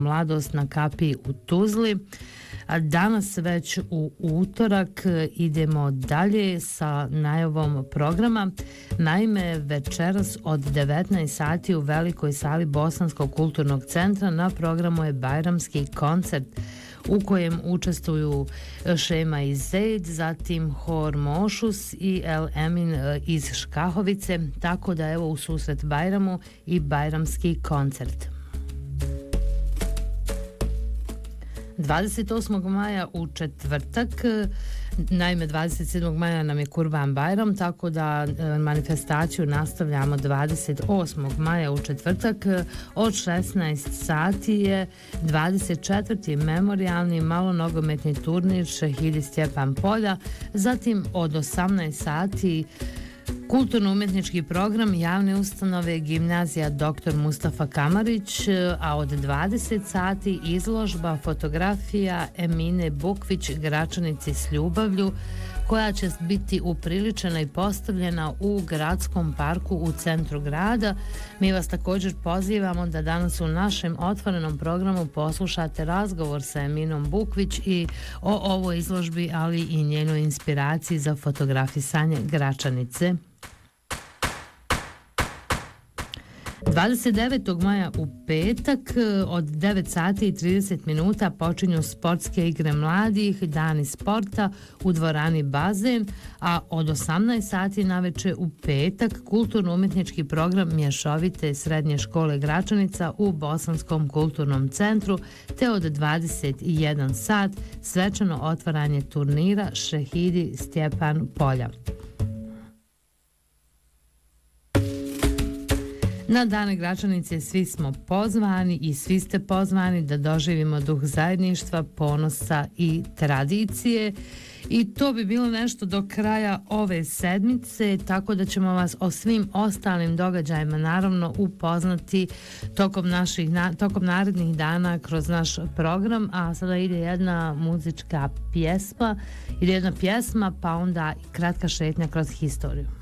Mladost na kapiji u Tuzli. A danas već u utorak idemo dalje sa najavom programa. Naime, večeras od 19 sati u velikoj sali Bosanskog kulturnog centra na programu je bajramski koncert u kojem učestvuju Šema iz Zejd, zatim Hor Mošus i El Emin iz Škahovice, tako da evo u susret Bajramu i bajramski koncert. 28. maja u četvrtak, naime 27. maja nam je Kurban Bajram, tako da manifestaciju nastavljamo 28. maja u četvrtak. Od 16 sati je 24. memorijalni malonogometni turnir Šehidi Stjepan Polja, zatim od 18 sati kulturno-umjetnički program javne ustanove Gimnazija Dr. Mustafa Kamarić, a od 20 sati izložba fotografija Emine Bukvić Gračanici s ljubavlju, koja će biti upriličena i postavljena u gradskom parku u centru grada. Mi vas također pozivamo da danas u našem otvorenom programu poslušate razgovor sa Eminom Bukvić i o ovoj izložbi, ali i njenoj inspiraciji za fotografisanje Gračanice. 29. maja u petak od 9 sati i 30 minuta počinju sportske igre mladih, dani sporta u dvorani Bazen, a od 18 sati naveče u petak kulturno-umjetnički program mješovite srednje škole Gračanica u Bosanskom kulturnom centru, te od 21 sat svečano otvaranje turnira Šehidi Stjepan Polja. Na dane Gračanice svi smo pozvani i svi ste pozvani da doživimo duh zajedništva, ponosa i tradicije. I to bi bilo nešto do kraja ove sedmice, tako da ćemo vas o svim ostalim događajima naravno upoznati tokom narednih dana kroz naš program. A sada ide jedna muzička pjesma, pa onda kratka šetnja kroz historiju.